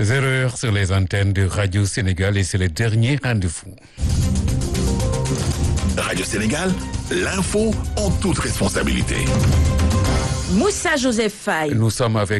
0h sur les antennes de Radio Sénégal et c'est le dernier rendez-vous. Radio Sénégal, l'info en toute responsabilité. Moussa Joseph Faye. Nous sommes avec